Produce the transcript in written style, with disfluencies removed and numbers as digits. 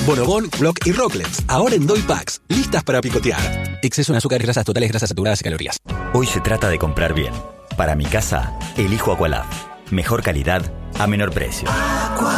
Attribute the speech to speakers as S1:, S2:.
S1: Bonobón, Block y Rocklets, ahora en Doy Packs, listas para picotear. Exceso en azúcares, grasas totales, grasas saturadas y calorías.
S2: Hoy se trata de comprar bien. Para mi casa, elijo Aqualab. Mejor calidad a menor precio.